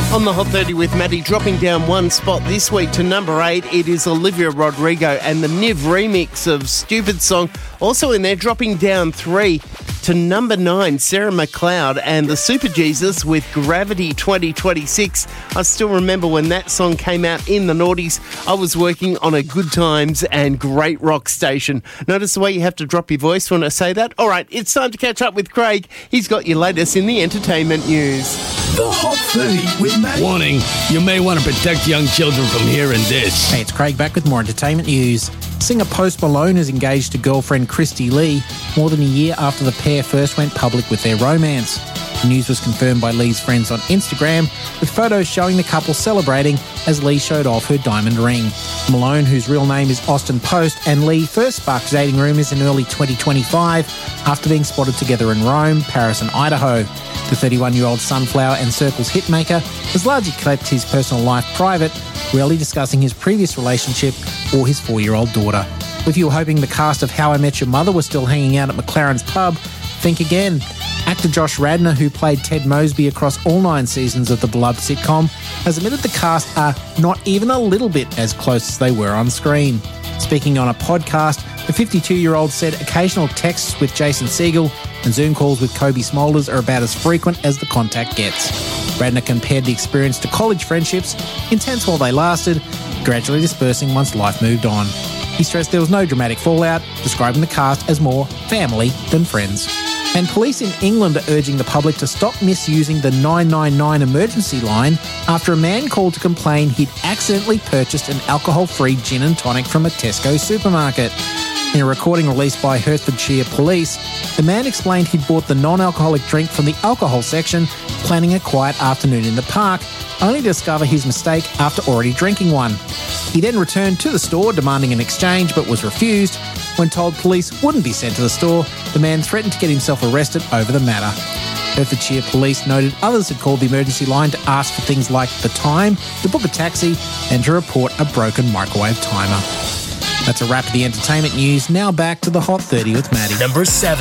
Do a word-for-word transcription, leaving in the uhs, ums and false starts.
On the Hot thirty with Maddie, dropping down one spot this week to number eight, it is Olivia Rodrigo and the Niv remix of Stupid Song. Also in there, dropping down three to number nine, Sarah McLeod and the Super Jesus with Gravity twenty twenty-six. I still remember when that song came out in the noughties. I was working on a Good Times and great rock station. Notice the way you have to drop your voice when I say that? All right, it's time to catch up with Craig. He's got your latest in the entertainment news. The Hot thirty with Maddie. Warning, you may want to protect young children from hearing this. Hey, it's Craig back with more entertainment news. Singer Post Malone is engaged to girlfriend Christy Lee more than a year after the pair first went public with their romance. The news was confirmed by Lee's friends on Instagram, with photos showing the couple celebrating as Lee showed off her diamond ring. Malone, whose real name is Austin Post, and Lee first sparked dating rumours in early twenty twenty-five after being spotted together in Rome, Paris and Idaho. The thirty-one-year-old Sunflower and Circles hitmaker has largely kept his personal life private, rarely discussing his previous relationship or his four-year-old daughter. If you were hoping the cast of How I Met Your Mother was still hanging out at McLaren's pub, think again. Actor Josh Radnor, who played Ted Mosby across all nine seasons of the beloved sitcom, has admitted the cast are not even a little bit as close as they were on screen. Speaking on a podcast, the fifty-two-year-old said occasional texts with Jason Segel and Zoom calls with Kobe Smulders are about as frequent as the contact gets. Radnor compared the experience to college friendships, intense while they lasted, gradually dispersing once life moved on. He stressed there was no dramatic fallout, describing the cast as more family than friends. And police in England are urging the public to stop misusing the nine nine nine emergency line after a man called to complain he'd accidentally purchased an alcohol-free gin and tonic from a Tesco supermarket. In a recording released by Hertfordshire Police, the man explained he'd bought the non-alcoholic drink from the alcohol section, planning a quiet afternoon in the park, only to discover his mistake after already drinking one. He then returned to the store demanding an exchange but was refused. When told police wouldn't be sent to the store, the man threatened to get himself arrested over the matter. Hertfordshire Police noted others had called the emergency line to ask for things like the time, to book a taxi, and to report a broken microwave timer. That's a wrap of the entertainment news. Now back to the Hot thirty with Maddie. Number seven.